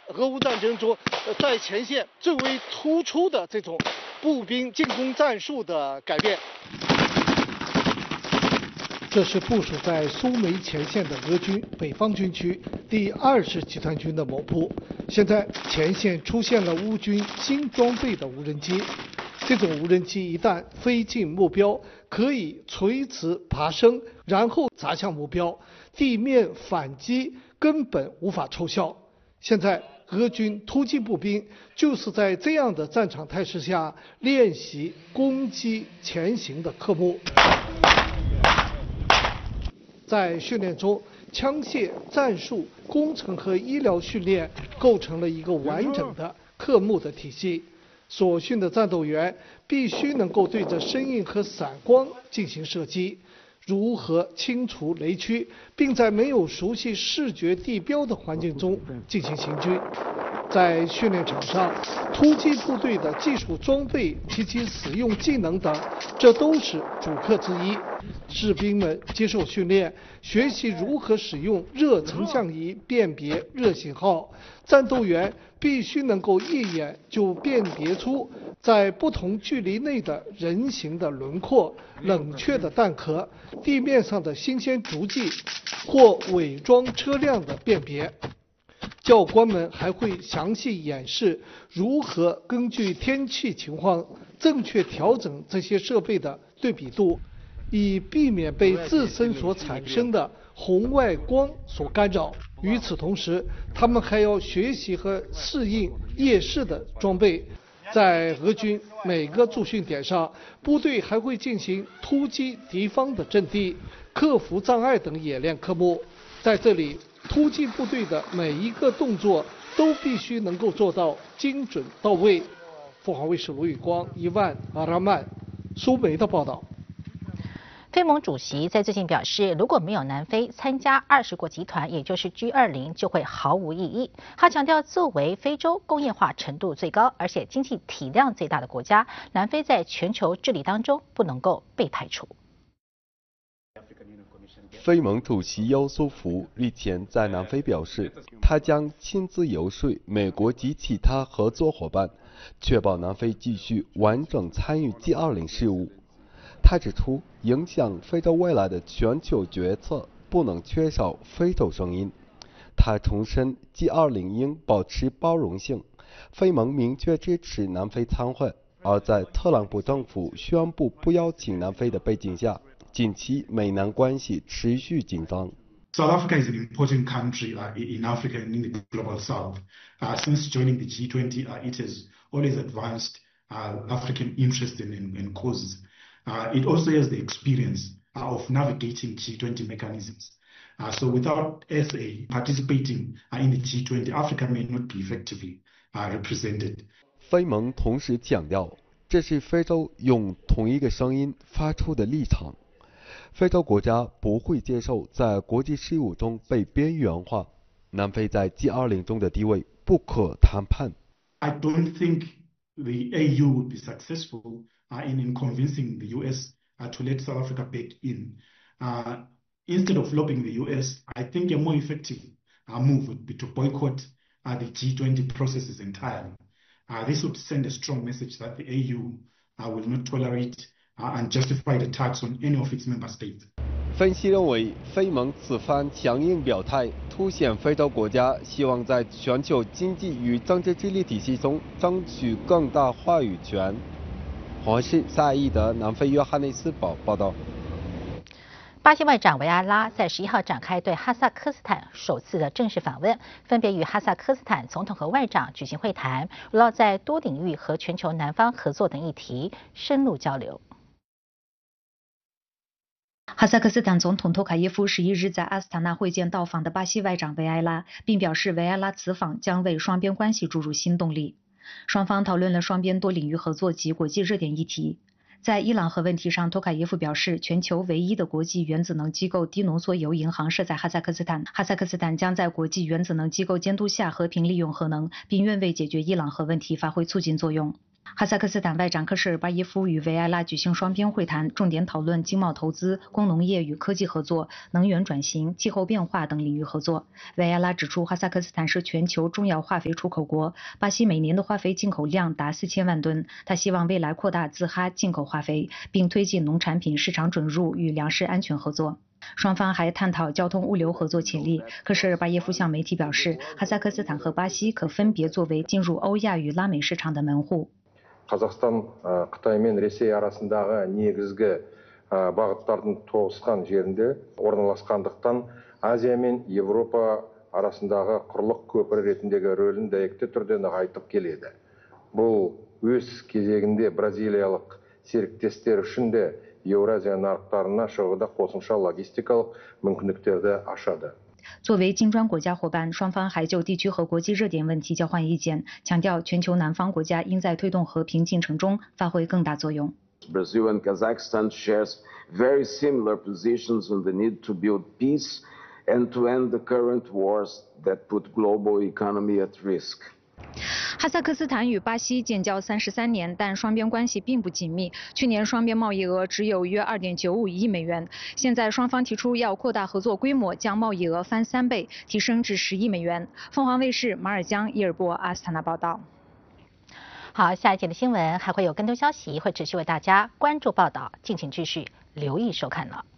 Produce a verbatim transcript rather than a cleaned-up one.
俄乌战争中，呃，在前线最为突出的这种步兵进攻战术的改变。这是部署在苏梅前线的俄军北方军区第二十集团军的某部。现在前线出现了乌军新装备的无人机，这种无人机一旦飞进目标，可以垂直爬升，然后砸向目标，地面反击根本无法奏效。现在俄军突击步兵就是在这样的战场态势下练习攻击前行的科目。在训练中，枪械、战术、工程和医疗训练构成了一个完整的科目的体系。所训的战斗员必须能够对着声音和闪光进行射击，如何清除雷区，并在没有熟悉视觉地标的环境中进行行军。在训练场上，突击部队的技术装备及其使用技能等，这都是主课之一。士兵们接受训练，学习如何使用热成像仪辨别热信号。战斗员必须能够一眼就辨别出在不同距离内的人形的轮廓、冷却的弹壳、地面上的新鲜足迹或伪装车辆的辨别。教官们还会详细演示如何根据天气情况正确调整这些设备的对比度，以避免被自身所产生的红外光所干扰。与此同时，他们还要学习和适应夜视的装备。在俄军每个驻训点上，部队还会进行突击敌方的阵地、克服障碍等演练科目。在这里，突击部队的每一个动作都必须能够做到精准到位。凤凰卫视卢宇光、伊万阿拉曼、苏梅的报道。 非盟主席在最近表示，如果没有南非参加二十国集团，也就是 G 二十，就会毫无意义。他强调，作为非洲工业化程度最高，而且经济体量最大的国家，南非在全球治理当中不能够被排除。 非盟主席尤苏福日前在南非表示，他将亲自游说美国及其他合作伙伴，确保南非继续完整参与 G 二十 事务。他指出，影响非洲未来的全球决策不能缺少非洲声音。他重申 G 二十 应保持包容性，非盟明确支持南非参会。而在特朗普政府宣布不邀请南非的背景下，近期美南关系持续紧张。 South Africa is an important country uh, in Africa and in the global south. Uh, since joining the G twenty, uh, it has always advanced uh, African interests and, and, and causes. Uh, it also has the experience uh, of navigating G twenty mechanisms. Uh, so without S A participating uh, in the G twenty, Africa may not be effectively uh, represented. 非盟同时强调，这是非洲用同一个声音发出的立场。非洲国家不会接受在国际事务中被边缘化。南非在 G 二十 中的地位不可谈判。 I don't think the A U would be successful uh, in, in convincing the U S uh, to let South Africa back in. Uh, instead of lobbying the U S, I think a more effective uh, move would be to boycott uh, the G twenty processes entirely. Uh, this would send a strong message that the A U uh, will not tolerate uh, unjustified attacks on any of its member states. 分析认为，非盟此番强硬表态，凸显非洲国家希望在全球经济与政治治理体系中争取更大话语权。华视萨义德南非约翰内斯堡报道。 巴西外长维埃拉在十一号展开对哈萨克斯坦首次的正式访问，分别与哈萨克斯坦总统和外长举行会谈，围绕在多领域和全球南方合作等议题深入交流。 哈萨克斯坦总统托卡耶夫十一日在阿斯塔纳会见到访的巴西外长维埃拉，并表示维埃拉此访将为双边关系注入新动力。双方讨论了双边多领域合作及国际热点议题。在伊朗核问题上，托卡耶夫表示，全球唯一的国际原子能机构低浓缩铀银行设在哈萨克斯坦，哈萨克斯坦将在国际原子能机构监督下和平利用核能，并愿为解决伊朗核问题发挥促进作用。 哈萨克斯坦外长克什尔巴耶夫与维埃拉举行双边会谈，重点讨论经贸投资、工农业与科技合作、能源转型、气候变化等领域合作。维埃拉指出，哈萨克斯坦是全球重要化肥出口国，巴西每年的化肥进口量达四千万吨。他希望未来扩大自哈进口化肥，并推进农产品市场准入与粮食安全合作。双方还探讨交通物流合作潜力。克什尔巴耶夫向媒体表示，哈萨克斯坦和巴西可分别作为进入欧亚与拉美市场的门户。 қазақстан Қытай мен Ресей арасындағы негізгі бағыттардың тоғысқан жерінде орналасқандықтан Азия мен Еуропа арасындағы құрлық көпірі ретіндегі рөлін дәйекті түрде нығайтып келеді. Бұл өз кезегінде бразилиялық серіктестер үшін де Еуразия нарықтарына шығуда қосымша логистикалық мүмкіндіктерді ашады。 作为金砖国家伙伴，双方还就地区和国际热点问题交换意见，强调全球南方国家应在推动和平进程中发挥更大作用。 Brazil and Kazakhstan shares very similar positions on the need to build peace and to end the current wars that put global economy at risk. 哈萨克斯坦与巴西建交三十三年，但双边关系并不紧密。去年双边贸易额只有约 二点九五亿美元。现在双方提出要扩大合作规模，将贸易额翻三倍，提升至十亿美元。凤凰卫视马尔江、伊尔波阿斯塔纳报道。 好，下一节的新闻还会有更多消息，会持续为大家关注报道，敬请继续留意收看了。